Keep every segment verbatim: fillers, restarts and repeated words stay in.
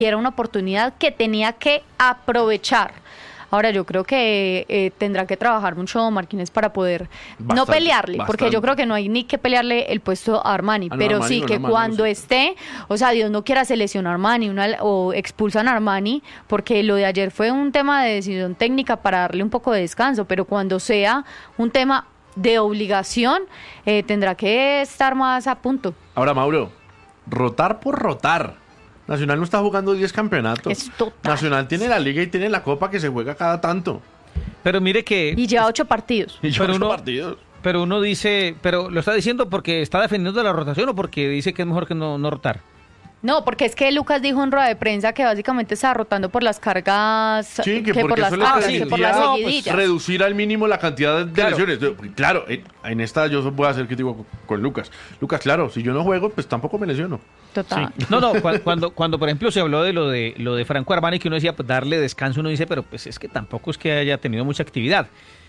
era una oportunidad que tenía que aprovechar. Ahora yo creo que eh, tendrá que trabajar mucho Marquinhos para poder bastante, no pelearle, bastante. Porque yo creo que no hay ni que pelearle el puesto a Armani, ah, no, pero Armani, sí que Armani, cuando no sé. esté, o sea, Dios no quiera se lesiona a Armani una, o expulsan a Armani, porque lo de ayer fue un tema de decisión técnica para darle un poco de descanso, pero cuando sea un tema de obligación, eh, tendrá que estar más a punto. Ahora, Mauro, rotar por rotar. Nacional no está jugando diez campeonatos. Es total. Nacional tiene la liga y tiene la copa que se juega cada tanto. Pero mire que... Y lleva ocho partidos. Y lleva pero ocho uno, partidos. Pero uno dice... ¿Pero lo está diciendo porque está defendiendo la rotación o porque dice que es mejor que no, no rotar? No, porque es que Lucas dijo en rueda de prensa que básicamente está rotando por las cargas, sí, que, que por las cargas, que por las no, seguidillas. Pues, reducir al mínimo la cantidad de claro. lesiones. Claro, en esta yo voy a hacer crítico con Lucas. Lucas, claro, si yo no juego, pues tampoco me lesiono. Total. Sí. No, no, cuando, cuando, cuando por ejemplo se habló de lo de lo de Franco Armani, que uno decía pues, darle descanso, uno dice, pero pues es que tampoco es que haya tenido mucha actividad.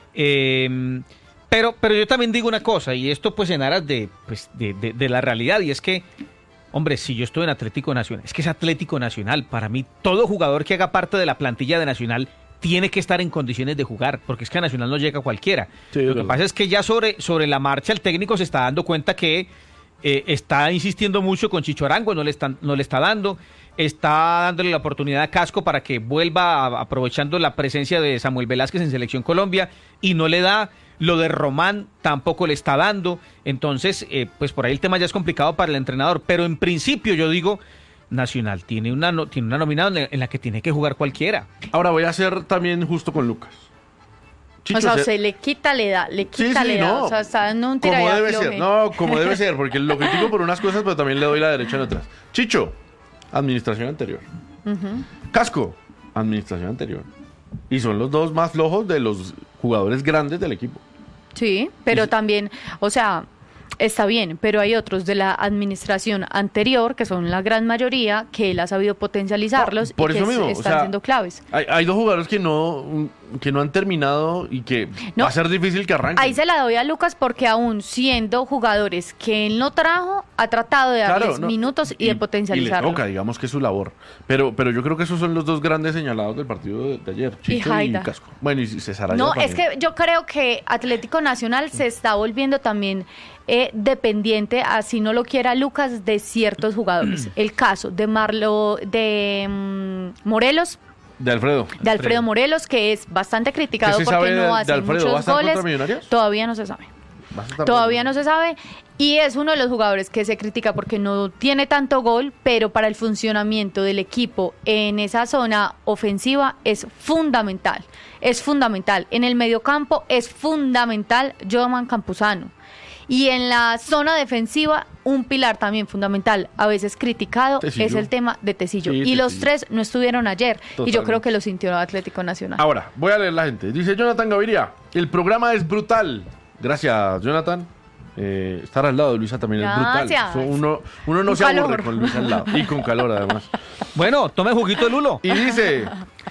Eh, pero, pero yo también digo una cosa, y esto pues en aras de, pues, de, de, de la realidad, y es que hombre, si yo estoy en Atlético Nacional, es que es Atlético Nacional. Para mí, todo jugador que haga parte de la plantilla de Nacional tiene que estar en condiciones de jugar, porque es que a Nacional no llega cualquiera. Sí, Lo que verdad. pasa es que ya sobre, sobre la marcha el técnico se está dando cuenta que eh, está insistiendo mucho con Chicho Arango, no le, están, no le está dando, está dándole la oportunidad a Casco para que vuelva a, aprovechando la presencia de Samuel Velázquez en Selección Colombia, y no le da. Lo de Román tampoco le está dando. Entonces, eh, pues por ahí el tema ya es complicado para el entrenador. Pero en principio yo digo, Nacional tiene una, no, tiene una nominada en la que tiene que jugar cualquiera. Ahora voy a ser también justo con Lucas. Chicho, o sea, se... se le quita, le da, le quita, sí, sí, le da. No. O sea, está dando un tira Como y debe afloje. ser, no, como debe ser, porque lo critico por unas cosas, pero también le doy la derecha en otras. Chicho, administración anterior. Uh-huh. Casco, administración anterior. Y son los dos más flojos de los jugadores grandes del equipo. Sí, pero sí. también, o sea, está bien, pero hay otros de la administración anterior, que son la gran mayoría, que él ha sabido potencializarlos no, por y eso que mismo, están o sea, siendo claves. Hay, hay dos jugadores que no, que no han terminado y que no, va a ser difícil que arranquen. Ahí se la doy a Lucas porque aún siendo jugadores que él no trajo, ha tratado de darles claro, no, minutos y, y de potencializarlos. Y le toca, digamos que es su labor. Pero, pero yo creo que esos son los dos grandes señalados del partido de, de ayer, Chicho y, y Casco. Bueno, y César No, es que yo creo que Atlético Nacional se está volviendo también eh, dependiente, así no lo quiera Lucas, de ciertos jugadores. El caso de Marlo, de um, Morelos. De Alfredo. De Alfredo, Alfredo Morelos, que es bastante criticado porque no hace Alfredo, muchos goles. Todavía no se sabe. Todavía no se sabe. Y es uno de los jugadores que se critica porque no tiene tanto gol, pero para el funcionamiento del equipo en esa zona ofensiva es fundamental. Es fundamental. En el mediocampo es fundamental Johan Campuzano. Y en la zona defensiva, un pilar también fundamental, a veces criticado, Tecillo. es el tema de Tecillo. Sí, y Tecillo. Los tres no estuvieron ayer. Totalmente. Y yo creo que lo sintió Atlético Nacional. Ahora, voy a leer la gente. Dice Jonathan Gaviria, el programa es brutal. Gracias, Jonathan. Eh, estar al lado de Luisa también Gracias. es brutal. So, uno, uno no un se calor. aburre con Luisa al lado. Y con calor, además. Bueno, tome juguito de lulo. Y dice,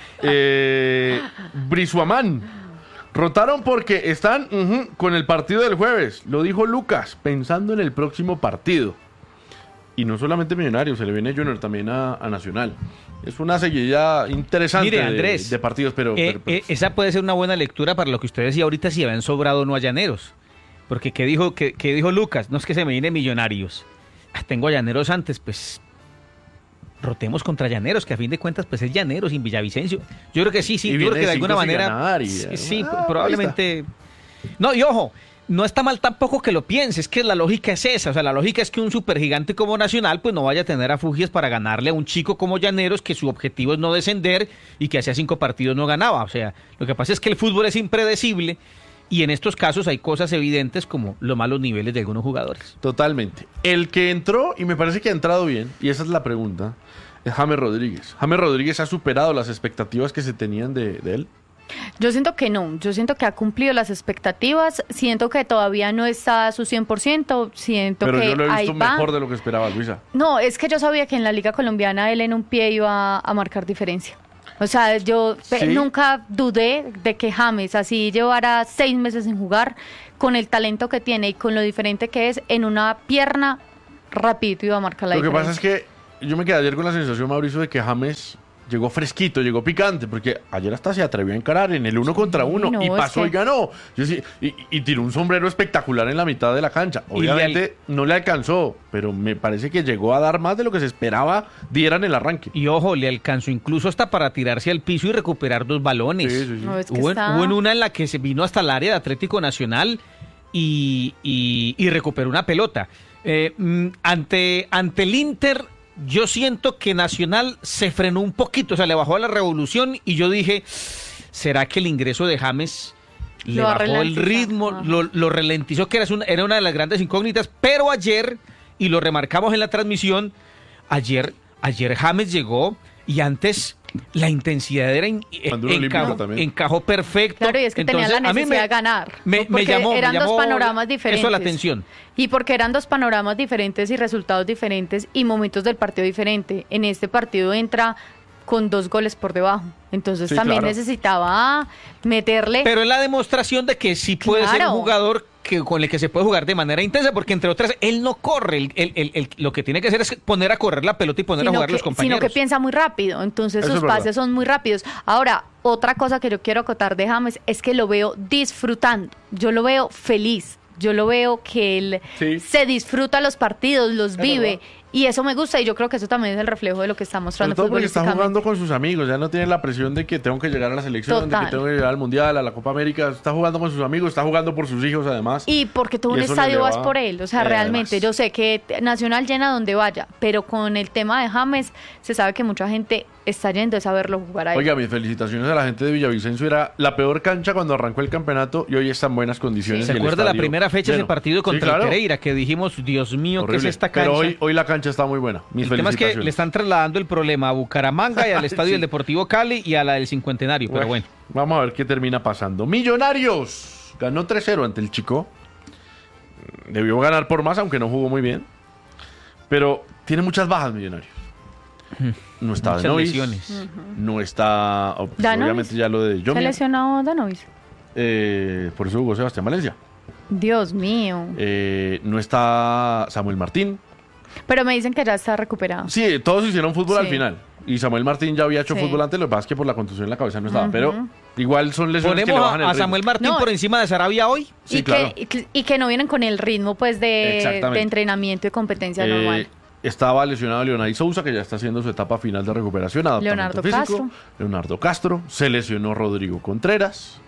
eh, Brisuamán. Rotaron porque están uh-huh, con el partido del jueves. Lo dijo Lucas, pensando en el próximo partido. Y no solamente Millonarios, se le viene Junior también a, a Nacional. Es una seguida interesante. Mire, Andrés, de, de partidos, pero, eh, pero, pero... Eh, esa puede ser una buena lectura para lo que usted decía ahorita, si habían sobrado o no a Llaneros. Porque ¿qué dijo, qué, qué dijo Lucas? No es que se me viene Millonarios. Ah, tengo a Llaneros antes, pues... rotemos contra Llaneros, que a fin de cuentas pues es Llaneros sin Villavicencio. Yo creo que sí, sí, yo creo que de alguna manera y, sí, sí ah, probablemente. No, y ojo, no está mal tampoco que lo pienses, que la lógica es esa, o sea, la lógica es que un supergigante como Nacional pues no vaya a tener afugias para ganarle a un chico como Llaneros, que su objetivo es no descender y que hacía cinco partidos no ganaba. O sea, lo que pasa es que el fútbol es impredecible. Y en estos casos hay cosas evidentes como los malos niveles de algunos jugadores. Totalmente. El que entró, y me parece que ha entrado bien, y esa es la pregunta, es James Rodríguez. ¿James Rodríguez ha superado las expectativas que se tenían de, de él? Yo siento que no, yo siento que ha cumplido las expectativas, siento que todavía no está a su cien por ciento, siento Pero que yo lo he visto ahí va. mejor de lo que esperaba, Luisa. No, es que yo sabía que en la Liga Colombiana él en un pie iba a marcar diferencia. O sea, yo ¿Sí? nunca dudé de que James así llevara seis meses sin jugar, con el talento que tiene y con lo diferente que es, en una pierna rapidito iba a marcar la diferencia. diferencia. Lo que pasa es que yo me quedé ayer con la sensación, Mauricio, de que James llegó fresquito, llegó picante, porque ayer hasta se atrevió a encarar en el uno contra uno no, y pasó que... y ganó. Yo sí, y, y tiró un sombrero espectacular en la mitad de la cancha. Obviamente al... no le alcanzó, pero me parece que llegó a dar más de lo que se esperaba diera en el arranque. Y ojo, le alcanzó incluso hasta para tirarse al piso y recuperar dos balones. Sí, sí, sí. No, es que hubo, está... hubo en una en la que se vino hasta el área de Atlético Nacional y, y, y recuperó una pelota. Eh, ante, ante el Inter... Yo siento que Nacional se frenó un poquito, o sea, le bajó a la revolución y yo dije, ¿será que el ingreso de James le lo bajó el ritmo, lo, lo ralentizó? Que era una, era una de las grandes incógnitas, pero ayer, y lo remarcamos en la transmisión, ayer, ayer James llegó y antes la intensidad era en, encajó, encajó perfecto. Claro, y es que Entonces, tenía la necesidad de ganar. Me, me llamó, eran me llamó dos panoramas diferentes. Eso la atención. Y porque eran dos panoramas diferentes y resultados diferentes y momentos del partido diferente. En este partido entra con dos goles por debajo. Entonces sí, también claro. necesitaba meterle... Pero es la demostración de que sí puede claro. ser un jugador que, con el que se puede jugar de manera intensa, porque entre otras, él no corre. El, el, el, el, lo que tiene que hacer es poner a correr la pelota y poner sino a jugar que, los compañeros. Sino que piensa muy rápido, entonces Eso sus pases son muy rápidos. Ahora, otra cosa que yo quiero acotar de James es que lo veo disfrutando. Yo lo veo feliz. Yo lo veo que él sí. se disfruta los partidos, los es vive. Verdad. Y eso me gusta y yo creo que eso también es el reflejo de lo que está mostrando. Sobre todo porque está jugando con sus amigos, ya no tiene la presión de que tengo que llegar a la selección, Total. de que tengo que llegar al Mundial, a la Copa América. Está jugando con sus amigos, está jugando por sus hijos además. Y porque tú un estadio vas por él, o sea, eh, realmente además. Yo sé que Nacional llena donde vaya, pero con el tema de James se sabe que mucha gente está yendo a saberlo jugar ahí. Oiga, mis felicitaciones a la gente de Villavicencio. Era la peor cancha cuando arrancó el campeonato y hoy está en buenas condiciones. Sí. ¿Se acuerda la primera fecha de ese partido contra sí, claro. el Pereira? Que dijimos, Dios mío, Horrible. ¿qué es esta cancha? Pero hoy, hoy la cancha está muy buena. Mis el tema es que le están trasladando el problema a Bucaramanga y al estadio sí. del Deportivo Cali y a la del Cincuentenario, bueno, pero bueno. Vamos a ver qué termina pasando. Millonarios ganó tres cero ante el Chico. Debió ganar por más, aunque no jugó muy bien. Pero tiene muchas bajas Millonarios. No está Muchas Danovis, lesiones. uh-huh. no está oh, pues, obviamente ya lo de Yomi. ¿Se lesionó Danovis? Eh, por eso jugó Sebastián Valencia. Dios mío. Eh, no está Samuel Martín. Pero me dicen que ya está recuperado. Sí, todos hicieron fútbol sí. al final. Y Samuel Martín ya había hecho sí. fútbol antes, lo que pasa es que por la contusión en la cabeza no estaba. Uh-huh. Pero igual son lesiones que le bajan el ritmo. ¿Ponemos a Samuel Martín no. por encima de Sarabia hoy? Sí, y, claro. que, y que no vienen con el ritmo pues de, de entrenamiento y competencia eh, normal. Estaba lesionado Leonardo Sousa, que ya está haciendo su etapa final de recuperación, adaptamiento Leonardo físico. Castro. Leonardo Castro. Se lesionó Rodrigo Contreras.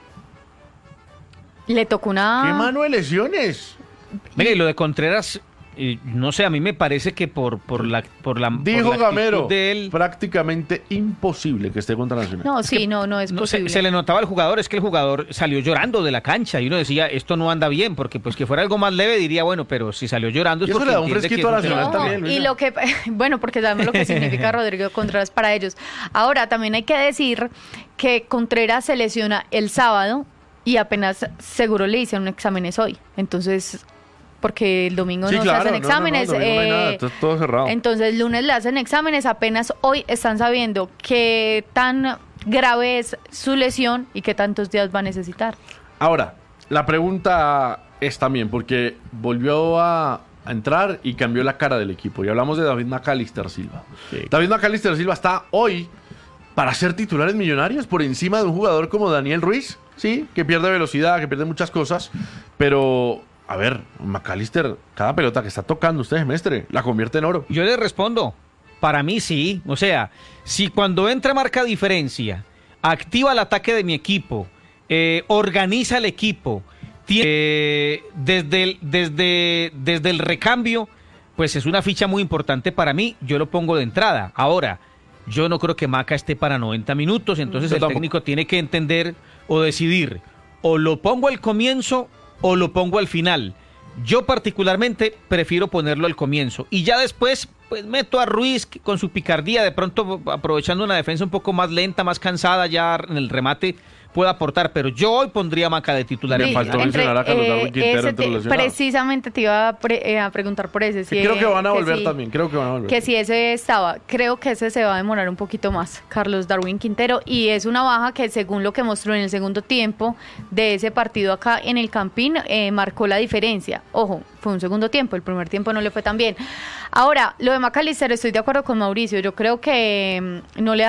Le tocó una... ¿Qué mano de lesiones? Venga, y lo de Contreras, eh, no sé, a mí me parece que por, por la por la Dijo por la Gamero, de él, prácticamente imposible que esté contra Nacional. No, es sí, que, no, no es no, posible. Se, se le notaba al jugador, es que el jugador salió llorando de la cancha y uno decía, esto no anda bien, porque pues que fuera algo más leve diría, bueno, pero si salió llorando es y eso porque le da un fresquito a Nacional no, también. Y lo que, bueno, porque sabemos lo que significa Rodrigo Contreras para ellos. Ahora, también hay que decir que Contreras se lesiona el sábado y apenas seguro le hicieron exámenes hoy. Entonces... porque el domingo sí, no claro, se hacen exámenes. No, no, no, no hay nada, está todo cerrado. Entonces el lunes le hacen exámenes, apenas hoy están sabiendo qué tan grave es su lesión y qué tantos días va a necesitar. Ahora, la pregunta es también, porque volvió a, a entrar y cambió la cara del equipo. Y hablamos de David McAllister Silva. Sí. David McAllister Silva está hoy para ser titular en Millonarios por encima de un jugador como Daniel Ruiz, sí, que pierde velocidad, que pierde muchas cosas, pero... A ver, McAllister, cada pelota que está tocando usted, mestre, la convierte en oro. Yo le respondo, para mí sí. O sea, si cuando entra marca diferencia, activa el ataque de mi equipo, eh, organiza el equipo, tiene, eh, desde, el, desde, desde el recambio, pues es una ficha muy importante para mí, yo lo pongo de entrada. Ahora, yo no creo que Maca esté para noventa minutos, entonces yo el tampoco. técnico tiene que entender o decidir, o lo pongo al comienzo o lo pongo al final. Yo particularmente prefiero ponerlo al comienzo y ya después pues meto a Ruiz con su picardía, de pronto aprovechando una defensa un poco más lenta, más cansada, ya en el remate puede aportar, pero yo hoy pondría a Maca de titular. Me sí, faltó entre, mencionar a Carlos eh, Darwin Quintero entre los lesionados. Precisamente te iba a, pre, eh, a preguntar por ese. Si creo eh, que van a volver sí, también, creo que van a volver. Que si ese estaba, creo que ese se va a demorar un poquito más, Carlos Darwin Quintero, y es una baja que según lo que mostró en el segundo tiempo de ese partido acá en el Campín, eh, marcó la diferencia. Ojo, fue un segundo tiempo, el primer tiempo no le fue tan bien. Ahora, lo de McAllister, estoy de acuerdo con Mauricio, yo creo que no le